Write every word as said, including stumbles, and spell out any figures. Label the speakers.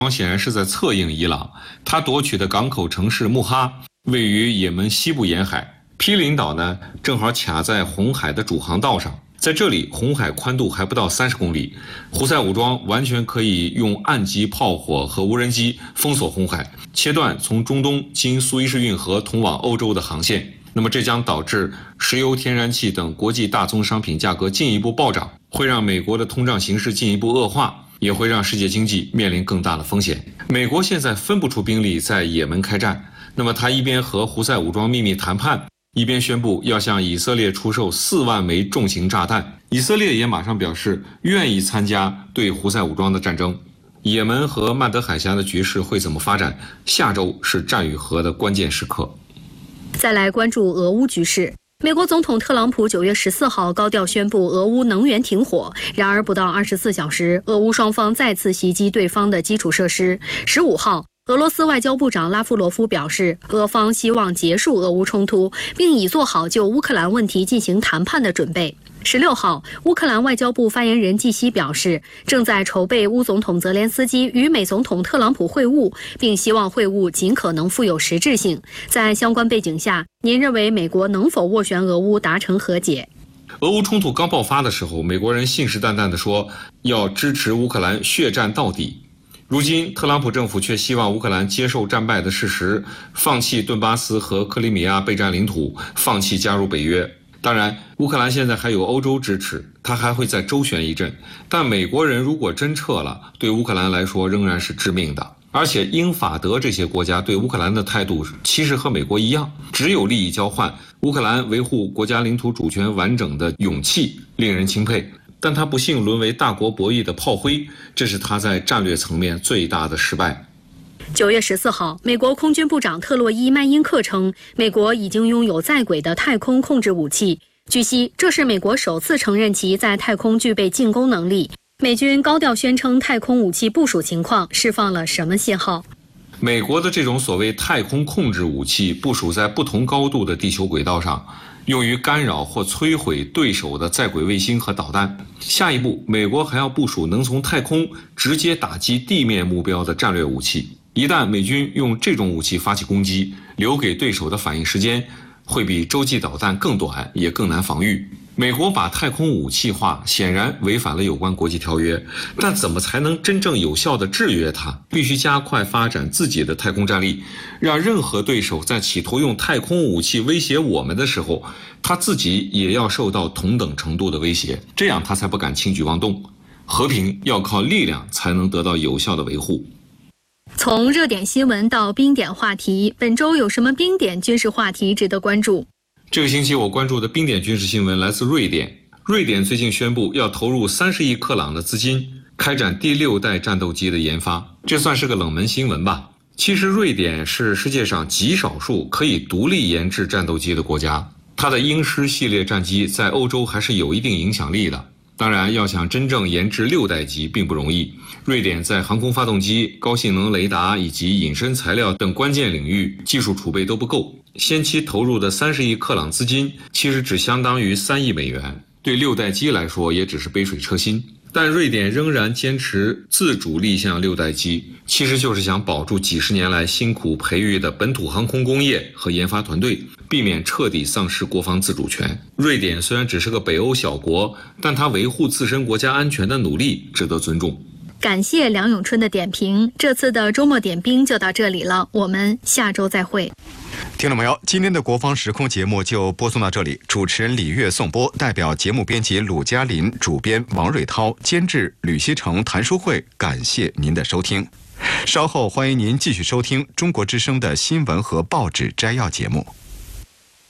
Speaker 1: 显然是在策应伊朗。他夺取的港口城市穆哈位于也门西部沿海，毗邻岛呢正好卡在红海的主航道上。在这里，红海宽度还不到三十公里，胡塞武装完全可以用岸基炮火和无人机封锁红海，切断从中东经苏伊士运河通往欧洲的航线。那么这将导致石油、天然气等国际大宗商品价格进一步暴涨，会让美国的通胀形势进一步恶化，也会让世界经济面临更大的风险。美国现在分不出兵力在也门开战，那么他一边和胡塞武装秘密谈判，一边宣布要向以色列出售四万枚重型炸弹。以色列也马上表示愿意参加对胡塞武装的战争。也门和曼德海峡的局势会怎么发展？下周是战与和的关键时刻。
Speaker 2: 再来关注俄乌局势。美国总统特朗普九月十四号高调宣布俄乌能源停火，然而不到二十四小时，俄乌双方再次袭击对方的基础设施。十五号，俄罗斯外交部长拉夫罗夫表示，俄方希望结束俄乌冲突，并已做好就乌克兰问题进行谈判的准备。十六号，乌克兰外交部发言人季希表示，正在筹备乌总统泽连斯基与美总统特朗普会晤，并希望会晤尽可能富有实质性。在相关背景下，您认为美国能否斡旋俄乌达成和解？
Speaker 1: 俄乌冲突刚爆发的时候，美国人信誓旦旦地说要支持乌克兰血战到底。如今，特朗普政府却希望乌克兰接受战败的事实，放弃顿巴斯和克里米亚备战领土，放弃加入北约。当然，乌克兰现在还有欧洲支持，他还会再周旋一阵。但美国人如果真撤了，对乌克兰来说仍然是致命的。而且英法德这些国家对乌克兰的态度其实和美国一样，只有利益交换。乌克兰维护国家领土主权完整的勇气令人钦佩，但他不幸沦为大国博弈的炮灰，这是他在战略层面最大的失败。
Speaker 2: 九月十四号，美国空军部长特洛伊曼因克称，美国已经拥有在轨的太空控制武器。据悉，这是美国首次承认其在太空具备进攻能力。美军高调宣称太空武器部署情况，释放了什么信号？
Speaker 1: 美国的这种所谓太空控制武器部署在不同高度的地球轨道上，用于干扰或摧毁对手的在轨卫星和导弹。下一步，美国还要部署能从太空直接打击地面目标的战略武器。一旦美军用这种武器发起攻击，留给对手的反应时间会比洲际导弹更短，也更难防御。美国把太空武器化，显然违反了有关国际条约，但怎么才能真正有效地制约它？必须加快发展自己的太空战力，让任何对手在企图用太空武器威胁我们的时候，他自己也要受到同等程度的威胁，这样他才不敢轻举妄动。和平要靠力量才能得到有效的维护。
Speaker 2: 从热点新闻到冰点话题，本周有什么冰点军事话题值得关注？
Speaker 1: 这个星期我关注的冰点军事新闻来自瑞典。瑞典最近宣布要投入三十亿克朗的资金，开展第六代战斗机的研发，这算是个冷门新闻吧。其实瑞典是世界上极少数可以独立研制战斗机的国家，它的鹰狮系列战机在欧洲还是有一定影响力的。当然，要想真正研制六代机并不容易。瑞典在航空发动机、高性能雷达以及隐身材料等关键领域技术储备都不够。先期投入的三十亿克朗资金，其实只相当于三亿美元，对六代机来说也只是杯水车薪。但瑞典仍然坚持自主立项六代机，其实就是想保住几十年来辛苦培育的本土航空工业和研发团队，避免彻底丧失国防自主权。瑞典虽然只是个北欧小国，但它维护自身国家安全的努力值得尊重。
Speaker 2: 感谢梁永春的点评，这次的周末点兵就到这里了，我们下周再会。
Speaker 3: 听众朋友，今天的国防时空节目就播送到这里，主持人李月颂播，代表节目编辑鲁嘉林，主编王瑞涛，监制吕希成、谭淑慧，感谢您的收听。稍后欢迎您继续收听中国之声的新闻和报纸摘要节目。